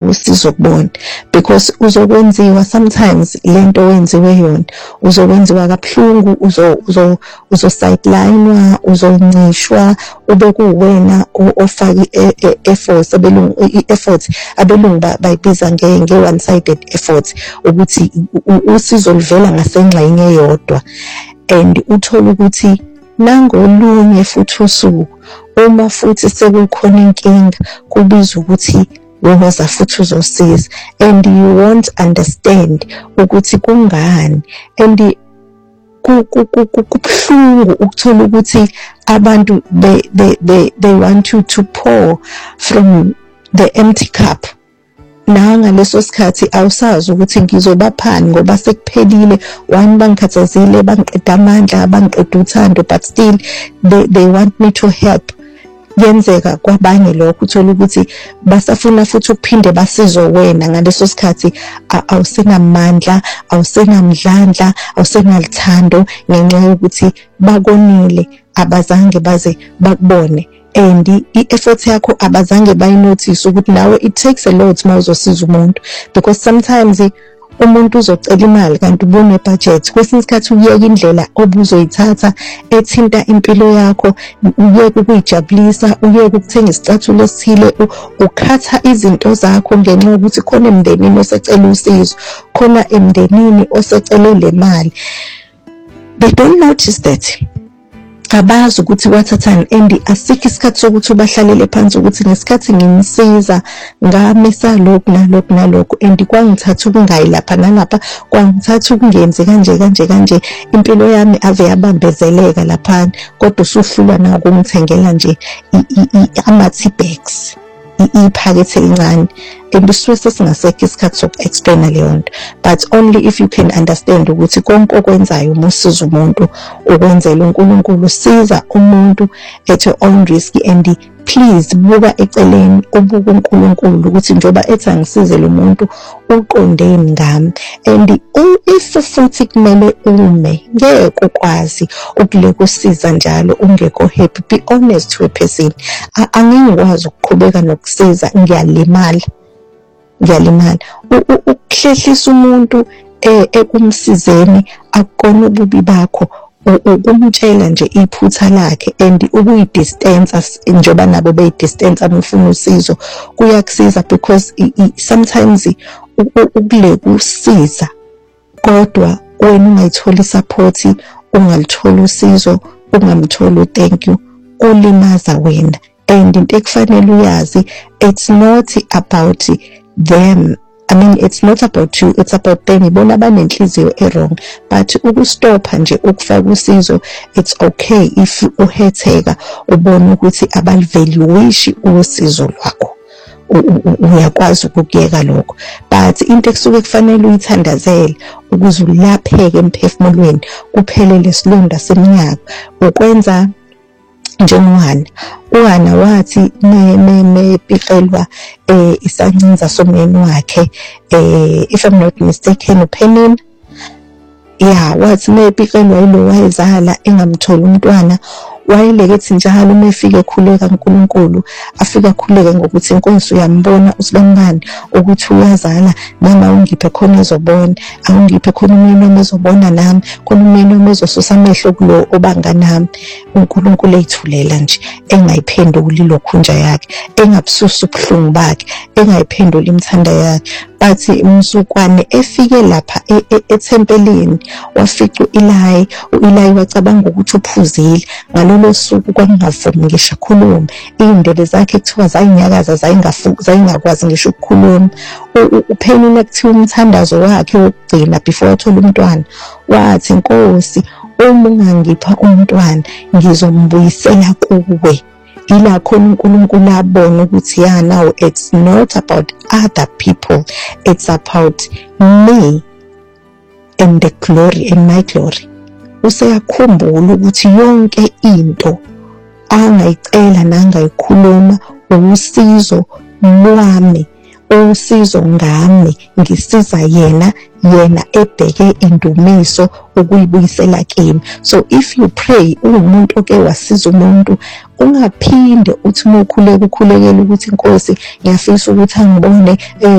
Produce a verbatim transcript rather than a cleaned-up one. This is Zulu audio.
usizo kubona, because uzokwenziwa sometimes lento wenziwe yona uzokwenziwa kabuhlungu, uzo uzo uzo sidelinewa, uzoncishwa, ube kuwena ofaka effort abelungu effort abelungu bayibiza nge nge one sided effort ukuthi usizo livela ngasengxenye eyodwa, and uthola ukuthi nangolunye futhi usuku uma futhi sekukhona inkinga kubiza ukuthi wena futhi uzosiza, and you won't understand ukuthi kungani, and kubuhlungu ukuthola ukuthi abantu they they they they want you to pour from the empty cup. Na ngaleso sikhathi awusazi ukuthi ngizobaphani ngoba sekuphelile, one bangikhathazile, bangiqeda amandla, bangiqeda uthando, but still they they want me to help. Yenzeka kwabanye lokho uthola ukuthi basafuna futhi ukuphinde basizo wena ngaleso sikhathi awusenamandla, awusenamdlandla, awusenalithando ngenxa yokuthi bakonile, abazange baze bakubone, and i-effort yakho abazange bayinotice ukuthi nawe it takes a lot mawuzosiza umuntu, because sometimes umuntu uzocela imali kanti ubone budget, kwesinye isikhathi uyeka indlela obuzoyithatha ethinta impilo yakho, uyeka ukuyijabulisa, uyeka ukuthenga isicathulo esithile, ukhatha izinto zakho ngenxa yokuthi khona emndenini osecela usizo, khona emndenini osecela le mali. They don't notice that. Abazi ukuthi wathathani, and asikho isikhathi sokuthi ubahlalele phansi ukuthi ngesikhathi ngimsiza ngamisa lokhu nalokhu nalokhu, and kwangithatha ukungayi lapha nalapha, kwangithatha ukungenzi kanje kanje kanje, impilo yami ave yabambezeleka lapha, kodwa usuhlula na ukungithengela nje ama-tea bags, iphakethe encane, and usuke singasekho isikhathi soku-explain leyo nto. But only if you can understand ukuthi konke okwenzayo uma usiza umuntu ukwenzela uNkulunkulu, siza umuntu at your own risk, and please buka eceleni ubuka uNkulunkulu ukuthi njoba ethi angisize lo muntu uqondeni ngami, and if futhi kumele ume ngeke ukwazi ukuleka usiza njalo ungekho happy. Be honest to a person. Angikwazi ukuqhubeka nokusiza, ngiyalimala ngiyalimala ukuhlehlisa umuntu ekumsizeni akukona ububi bakho, ukumtshela nje iphutha lakhe, and ukuyidistance njoba nabo beyidistance amufuna usizo kuyakusiza, because sometimes ukuleka usiza kodwa wena ungayithola support, ungalithola usizo, ungamthola thank you, kulimaza wena. And into ekufanele uyazi, it's not about them, I mean it's not about you, it's about them. Ibona banenhliziyo errong, but ukustopha nje ukufaka usizo, it's okay if uhetheka ubona ukuthi abalivaluishi usizo lwakho, uyakwazi ukuyeka lokho. But into ekusuke kufanele uyithandazele ukuze ulapheke emphefumulweni, kuphele lesilonda seminyaka, ukwenza njengohana. Uhana wathi me me mepiqelwa eh isancinza somyeni wakhe, eh if I'm not mistaken uPenina, yeah, wathi mepiqelwa ilo wayezala engamthola umntwana, wayilekethi njalo mefike ekhuleka uNkulunkulu, afika ekhuleke ngokuthi inkonzo uyambona uSibambani ukuthi uyazala, noma ungiphe khona ezobona, awungiphe khona umyeni omezobona nami, khona umyeni omezosusa amehlo kulo obanga nami. uNkulunkulu eyithulela nje, engayiphenduli lokhunja yakhe, engabususa ubuhlungu bakhe, engayiphenduli imthanda yakhe. But umsukwane efike lapha ethempelini wafica uEli, uEli wacabanga ukuthi uphuzile, ngalolo suku kwangavumi ngisho khuluma, indebe zakhe kuthiwa zayinyakaza, zayingafuku, zayingakwazi ngisho ukukhuluma. uPenina kuthiwa umthandazo wakhe wokugcina before athola umntwana wathi, Nkosi uma ungangipha umntwana ngizombuyisela kuwe. Ila khona uNkulunkulu abona ukuthi ya now it's not about other people, it's about me and the glory and my glory. Useyakhumbula ukuthi yonke into angayicela nangayikhuluma usizo lwami, usizo ngami, ngisiza yena, yena ebheke indumiso ukuyibuyisela kimi. So if you pray umuntu oke wasiza umuntu, ungaphinde uthi mokhuleka ukhulekela ukuthi Nkosi ngiyafisa ukuthi angibone